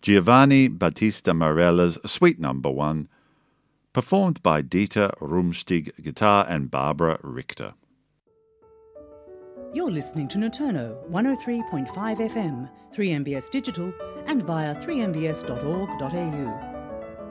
Giovanni Battista Marella's Suite No. 1, performed by Dieter Rumstig guitar and Barbara Richter. You're listening to Noturno 103.5 FM, 3MBS Digital and via 3mbs.org.au.